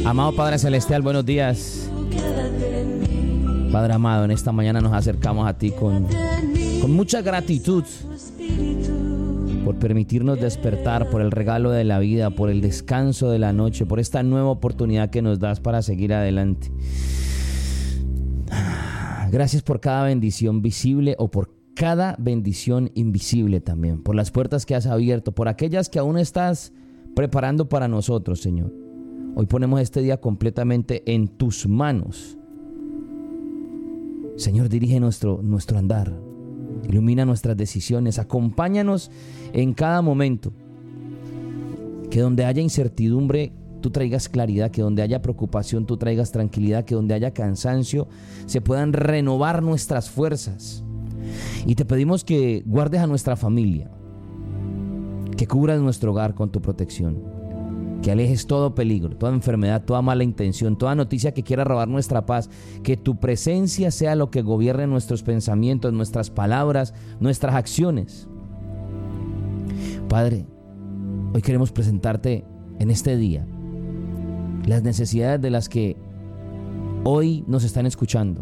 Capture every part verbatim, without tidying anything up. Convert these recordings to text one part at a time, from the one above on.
Amado Padre Celestial, buenos días. Padre amado, en esta mañana nos acercamos a ti con, con mucha gratitud por permitirnos despertar, por el regalo de la vida, por el descanso de la noche, por esta nueva oportunidad que nos das para seguir adelante. Gracias por cada bendición visible o por cada bendición invisible también, por las puertas que has abierto, por aquellas que aún estás preparando para nosotros, Señor. Hoy ponemos este día completamente en tus manos. Señor, dirige nuestro, nuestro andar, ilumina nuestras decisiones, acompáñanos en cada momento. Que donde haya incertidumbre, tú traigas claridad, que donde haya preocupación, tú traigas tranquilidad, que donde haya cansancio, se puedan renovar nuestras fuerzas. Y te pedimos que guardes a nuestra familia, que cubras nuestro hogar con tu protección, que alejes todo peligro, toda enfermedad, toda mala intención, toda noticia que quiera robar nuestra paz, que tu presencia sea lo que gobierne nuestros pensamientos, nuestras palabras, nuestras acciones. Padre, hoy queremos presentarte en este día las necesidades de las que hoy nos están escuchando.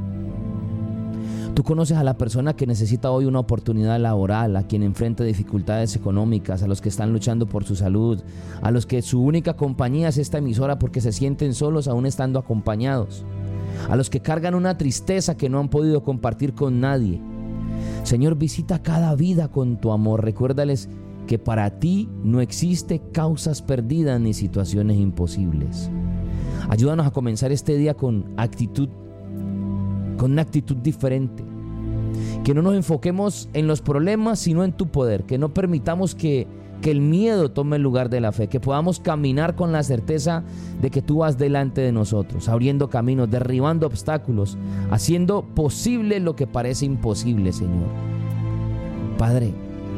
Tú conoces a la persona que necesita hoy una oportunidad laboral, a quien enfrenta dificultades económicas, a los que están luchando por su salud, a los que su única compañía es esta emisora porque se sienten solos aún estando acompañados, a los que cargan una tristeza que no han podido compartir con nadie. Señor, visita cada vida con tu amor. Recuérdales que para ti no existe causas perdidas ni situaciones imposibles. Ayúdanos a comenzar este día con actitud con una actitud diferente, que no nos enfoquemos en los problemas sino en tu poder, que no permitamos que, que el miedo tome el lugar de la fe, que podamos caminar con la certeza de que tú vas delante de nosotros, abriendo caminos, derribando obstáculos, haciendo posible lo que parece imposible, Señor. Padre,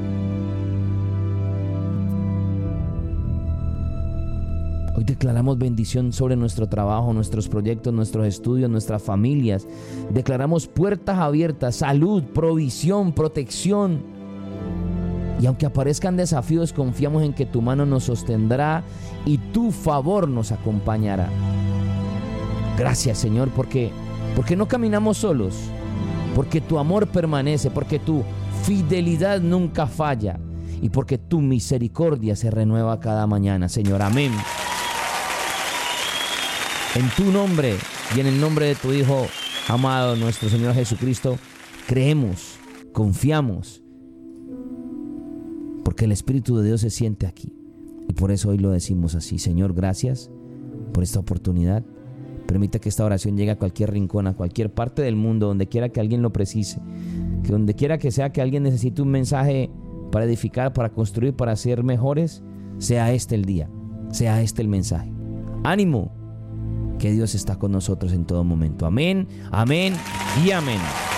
hoy declaramos bendición sobre nuestro trabajo, nuestros proyectos, nuestros estudios, nuestras familias. Declaramos puertas abiertas, salud, provisión, protección. Y aunque aparezcan desafíos, confiamos en que tu mano nos sostendrá y tu favor nos acompañará. Gracias, Señor, porque, porque no caminamos solos, porque tu amor permanece, porque tu fidelidad nunca falla y porque tu misericordia se renueva cada mañana, Señor. Amén. En tu nombre y en el nombre de tu Hijo amado, nuestro Señor Jesucristo, creemos, confiamos, porque el Espíritu de Dios se siente aquí. Y por eso hoy lo decimos así. Señor, gracias por esta oportunidad. Permite que esta oración llegue a cualquier rincón, a cualquier parte del mundo, donde quiera que alguien lo precise, que donde quiera que sea que alguien necesite un mensaje para edificar, para construir, para ser mejores, sea este el día, sea este el mensaje. ¡Ánimo! Que Dios está con nosotros en todo momento. Amén, amén y amén.